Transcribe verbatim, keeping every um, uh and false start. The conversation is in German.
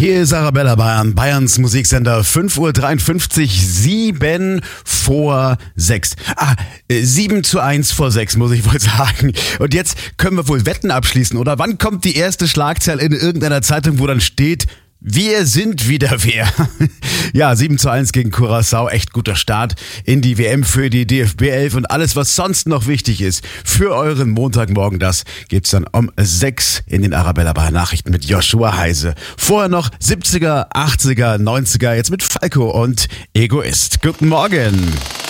Hier ist Arabella Bayern, Bayerns Musiksender, fünf Uhr dreiundfünfzig, sieben vor sechs. Ah, sieben zu eins vor sechs, muss ich wohl sagen. Und jetzt können wir wohl Wetten abschließen, oder? Wann kommt die erste Schlagzeile in irgendeiner Zeitung, wo dann steht: Wir sind wieder wer. Ja, sieben zu eins gegen Curaçao. Echt guter Start in die W M für die D F B elf und alles, was sonst noch wichtig ist für euren Montagmorgen. Das gibt's dann um sechs in den Arabella Bayern Nachrichten mit Joshua Heise. Vorher noch siebziger, achtziger, neunziger, jetzt mit Falco und Egoist. Guten Morgen.